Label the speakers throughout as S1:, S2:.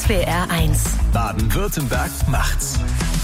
S1: SWR1
S2: Baden-Württemberg macht's.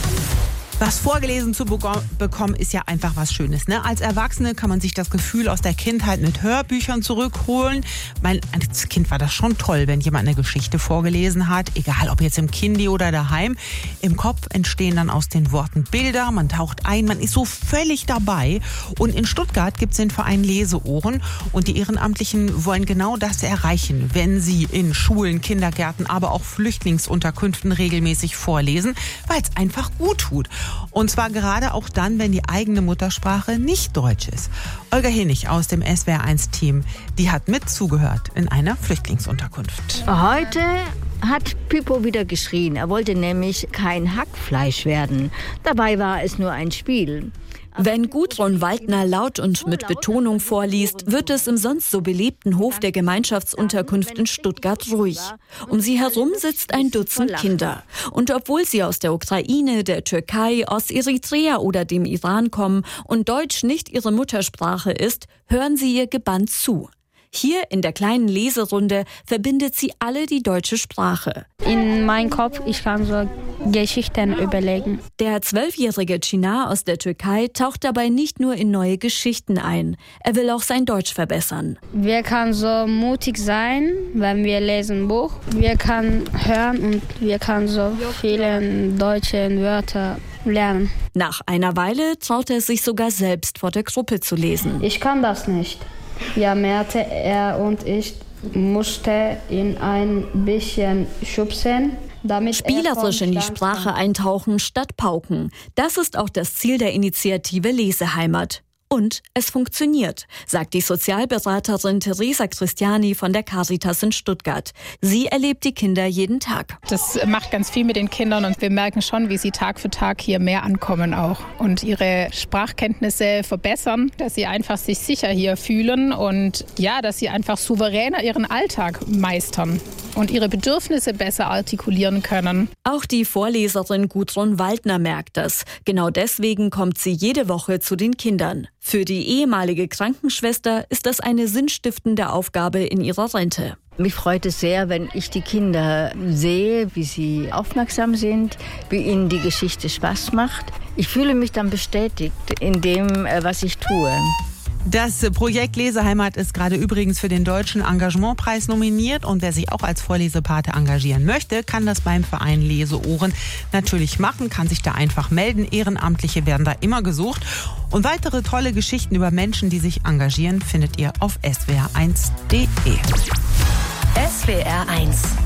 S3: Was vorgelesen zu bekommen, ist ja einfach was Schönes, ne? Als Erwachsene kann man sich das Gefühl aus der Kindheit mit Hörbüchern zurückholen. Als Kind war das schon toll, wenn jemand eine Geschichte vorgelesen hat, egal ob jetzt im Kindi oder daheim. Im Kopf entstehen dann aus den Worten Bilder, man taucht ein, man ist so völlig dabei. Und in Stuttgart gibt es den Verein Leseohren und die Ehrenamtlichen wollen genau das erreichen, wenn sie in Schulen, Kindergärten, aber auch Flüchtlingsunterkünften regelmäßig vorlesen, weil es einfach gut tut. Und zwar gerade auch dann, wenn die eigene Muttersprache nicht Deutsch ist. Olga Hennig aus dem SWR1-Team, die hat mit zugehört in einer Flüchtlingsunterkunft.
S4: Heute hat Pippo wieder geschrien. Er wollte nämlich kein Hackfleisch werden. Dabei war es nur ein Spiel.
S5: Wenn Gudrun Waldner laut und mit Betonung vorliest, wird es im sonst so belebten Hof der Gemeinschaftsunterkunft in Stuttgart ruhig. Um sie herum sitzt ein Dutzend Kinder. Und obwohl sie aus der Ukraine, der Türkei, aus Eritrea oder dem Iran kommen und Deutsch nicht ihre Muttersprache ist, hören sie ihr gebannt zu. Hier in der kleinen Leserunde verbindet sie alle die deutsche Sprache.
S6: In meinem Kopf, ich kann so Geschichten überlegen.
S5: Der 12-jährige Çınar aus der Türkei taucht dabei nicht nur in neue Geschichten ein. Er will auch sein Deutsch verbessern.
S6: Wir können so mutig sein, wenn wir lesen ein Buch. Wir können hören und wir können so viele deutsche Wörter lernen.
S5: Nach einer Weile traut er sich sogar selbst vor der Gruppe zu lesen.
S6: Ich kann das nicht. Ja, merkte er und ich musste ihn ein bisschen schubsen, damit
S5: spielerisch in die Sprache eintauchen statt pauken. Das ist auch das Ziel der Initiative Leseheimat. Und es funktioniert, sagt die Sozialberaterin Teresa Christiani von der Caritas in Stuttgart. Sie erlebt die Kinder jeden Tag.
S7: Das macht ganz viel mit den Kindern und wir merken schon, wie sie Tag für Tag hier mehr ankommen auch und ihre Sprachkenntnisse verbessern, dass sie einfach sich sicher hier fühlen und ja, dass sie einfach souveräner ihren Alltag meistern und ihre Bedürfnisse besser artikulieren können.
S5: Auch die Vorleserin Gudrun Waldner merkt das. Genau deswegen kommt sie jede Woche zu den Kindern. Für die ehemalige Krankenschwester ist das eine sinnstiftende Aufgabe in ihrer Rente.
S4: Mich freut es sehr, wenn ich die Kinder sehe, wie sie aufmerksam sind, wie ihnen die Geschichte Spaß macht. Ich fühle mich dann bestätigt in dem, was ich tue.
S3: Das Projekt Leseheimat ist gerade übrigens für den Deutschen Engagementpreis nominiert und wer sich auch als Vorlesepate engagieren möchte, kann das beim Verein Leseohren natürlich machen, kann sich da einfach melden. Ehrenamtliche werden da immer gesucht und weitere tolle Geschichten über Menschen, die sich engagieren, findet ihr auf swr1.de.
S1: SWR1